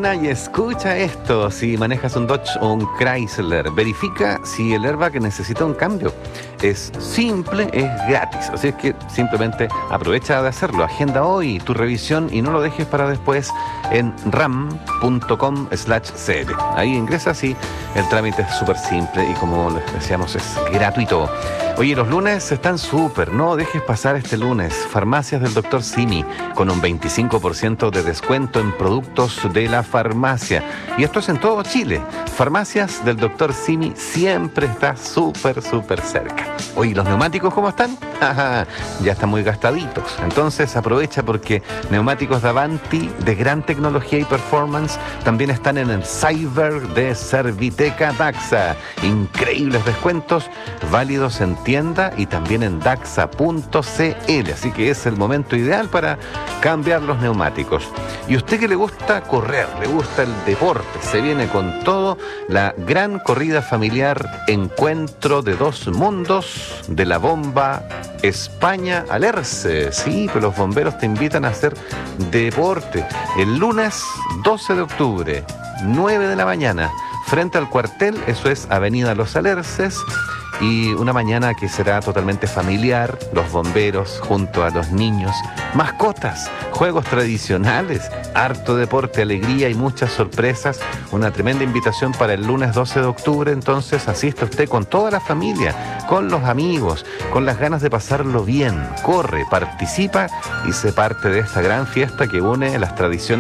mañana y escucha esto. Si manejas un Dodge o un Chrysler, verifica si el airbag necesita un cambio. Es simple, es gratis, así es que simplemente aprovecha de hacerlo. Agenda hoy tu revisión y no lo dejes para después en ram.com/cl. Ahí ingresas y el trámite es súper simple y, como les decíamos, es gratuito. Oye, los lunes están súper, no dejes pasar este lunes. Farmacias del Dr. Simi con un 25% de descuento en productos de la farmacia. Y esto es en todo Chile. Farmacias del Dr. Simi siempre está súper cerca. Oye, ¿los neumáticos cómo están? Ya están muy gastaditos. Entonces aprovecha, porque neumáticos de Avanti de gran tecnología y performance también están en el Cyber de Serviteca Daxa. Increíbles descuentos válidos en tienda y también en daxa.cl. Así que es el momento ideal para cambiar los neumáticos. Y usted que le gusta correr, le gusta el deporte, se viene con todo la gran corrida familiar Encuentro de Dos Mundos de la Bomba España Alerce. Sí, pues los bomberos te invitan a hacer deporte el lunes 12 de octubre, 9 de la mañana, frente al cuartel. Eso es Avenida Los Alerces. Y una mañana que será totalmente familiar, los bomberos junto a los niños, mascotas, juegos tradicionales, harto deporte, alegría y muchas sorpresas. Una tremenda invitación para el lunes 12 de octubre, entonces asista usted con toda la familia, con los amigos, con las ganas de pasarlo bien. Corre, participa y sé parte de esta gran fiesta que une las tradiciones